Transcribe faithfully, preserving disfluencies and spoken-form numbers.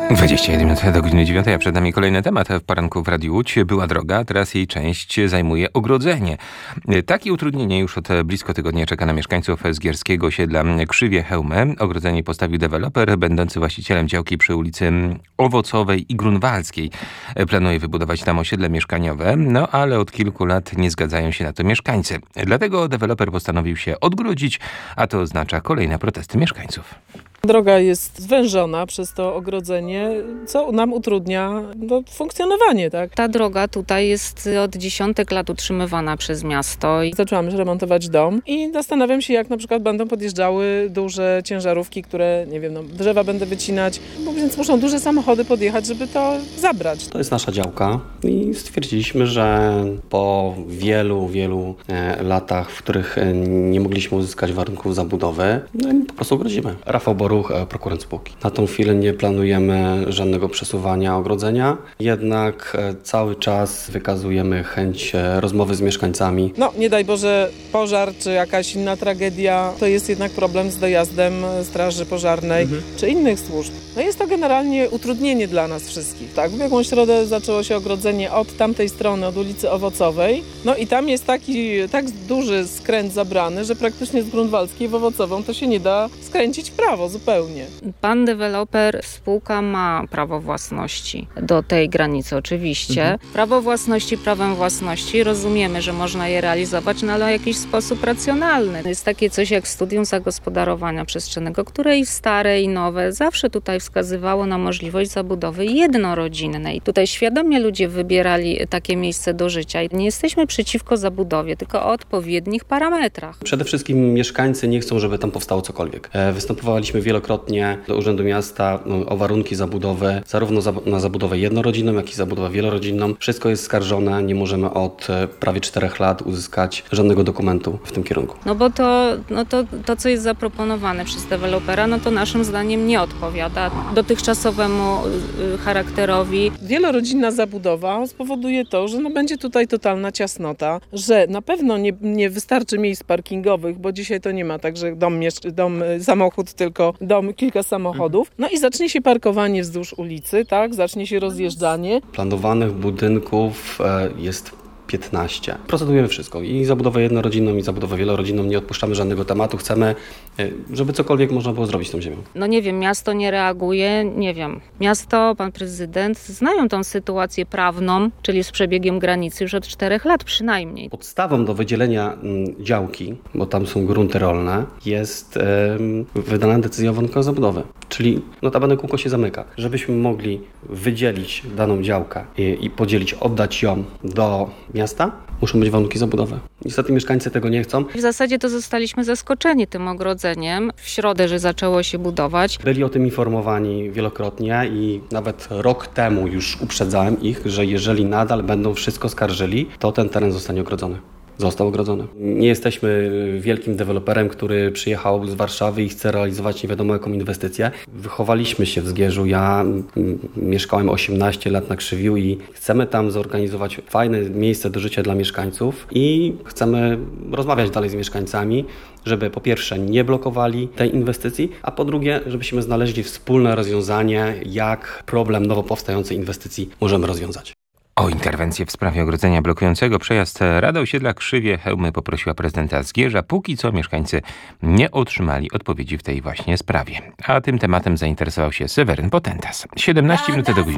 dwadzieścia jeden minut do godziny dziewiątej, a przed nami kolejny temat w poranku w Radiu Łódź. Była droga, a teraz jej część zajmuje ogrodzenie. Takie utrudnienie już od blisko tygodnia czeka na mieszkańców zgierskiego osiedla Krzywie Chełmy. Ogrodzenie postawił deweloper będący właścicielem działki przy ulicy Owocowej i Grunwaldzkiej. Planuje wybudować tam osiedle mieszkaniowe, no ale od kilku lat nie zgadzają się na to mieszkańcy. Dlatego deweloper postanowił się odgrodzić, a to oznacza kolejne protesty mieszkańców. Droga jest zwężona przez to ogrodzenie, co nam utrudnia no, funkcjonowanie, tak? Ta droga tutaj jest od dziesiątek lat utrzymywana przez miasto. Zaczęłam już remontować dom i zastanawiam się, jak na przykład będą podjeżdżały duże ciężarówki, które, nie wiem, no, drzewa będę wycinać, bo więc muszą duże samochody podjechać, żeby to zabrać. To jest nasza działka i stwierdziliśmy, że po wielu, wielu e, latach, w których e, nie mogliśmy uzyskać warunków zabudowy, no, po prostu ogrodzimy. Rafał Boruch, e, prokurent spółki. Na tą chwilę nie planujemy żadnego przesuwania ogrodzenia, jednak e, cały czas wykazujemy chęć e, rozmowy z mieszkańcami. No, nie daj Boże, pożar czy jakaś inna tragedia, to jest jednak problem z dojazdem straży pożarnej mhm. czy innych służb. No jest to generalnie utrudnienie dla nas wszystkich. Tak, w ubiegłą środę zaczęło się ogrodzenie od tamtej strony, od ulicy Owocowej. No i tam jest taki tak duży skręt zabrany, że praktycznie z Grunwaldzkiej w Owocową to się nie da skręcić w prawo zupełnie. Pan deweloper, spółka ma prawo własności do tej granicy oczywiście. Mhm. Prawo własności prawem własności. Rozumiemy, że można je realizować, no ale w jakiś sposób racjonalny. Jest takie coś jak studium zagospodarowania przestrzennego, które i stare i nowe zawsze tutaj wskazywało na możliwość zabudowy jednorodzinnej. I tutaj świadomie ludzie wybierali takie miejsce do życia. I nie jesteśmy przeciwko zabudowie, tylko o odpowiednich parametrach. Przede wszystkim mieszkańcy nie chcą, żeby tam powstało cokolwiek. Występowaliśmy wielokrotnie do Urzędu Miasta o warunki zabudowy, zarówno na zabudowę jednorodzinną, jak i zabudowę wielorodzinną. Wszystko jest skarżone, nie możemy od prawie czterech lat uzyskać żadnego dokumentu w tym kierunku. No bo to, no to, to co jest zaproponowane przez dewelopera, no to naszym zdaniem nie odpowiada dotychczasowemu charakterowi. Wielorodzinna zabudowa spowoduje to, że no będzie tutaj totalna ciasnota, że na pewno nie, nie wystarczy miejsc parkingowych, bo dzisiaj to nie ma tak, że dom, dom samochód, tylko dom, kilka samochodów. No i zacznie się parkowanie wzdłuż ulicy, tak? Zacznie się rozjeżdżanie. Planowanych budynków jest piętnaście. Procedujemy wszystko. I zabudowę jednorodzinną, i zabudowę wielorodzinną. Nie odpuszczamy żadnego tematu. Chcemy, żeby cokolwiek można było zrobić z tą ziemią. No nie wiem, miasto nie reaguje, nie wiem. Miasto, pan prezydent znają tą sytuację prawną, czyli z przebiegiem granicy już od czterech lat przynajmniej. Podstawą do wydzielenia m, działki, bo tam są grunty rolne, jest em, wydana decyzja o warunkach zabudowy. Czyli notabene kółko się zamyka. Żebyśmy mogli wydzielić daną działkę i, i podzielić, oddać ją do miasta, muszą być warunki zabudowy. Niestety mieszkańcy tego nie chcą. W zasadzie to zostaliśmy zaskoczeni tym ogrodzeniem. W środę, że zaczęło się budować. Byli o tym informowani wielokrotnie i nawet rok temu już uprzedzałem ich, że jeżeli nadal będą wszystko skarżyli, to ten teren zostanie ogrodzony. Został ogrodzony. Nie jesteśmy wielkim deweloperem, który przyjechał z Warszawy i chce realizować nie wiadomo jaką inwestycję. Wychowaliśmy się w Zgierzu. Ja mieszkałem osiemnaście lat na Krzywiu i chcemy tam zorganizować fajne miejsce do życia dla mieszkańców i chcemy rozmawiać dalej z mieszkańcami, żeby po pierwsze nie blokowali tej inwestycji, a po drugie, żebyśmy znaleźli wspólne rozwiązanie, jak problem nowo powstającej inwestycji możemy rozwiązać. O interwencję w sprawie ogrodzenia blokującego przejazd Rada Osiedla Krzywie Chełmy poprosiła prezydenta Zgierza. Póki co mieszkańcy nie otrzymali odpowiedzi w tej właśnie sprawie. A tym tematem zainteresował się Seweryn Potentas. siedemnaście minut do godziny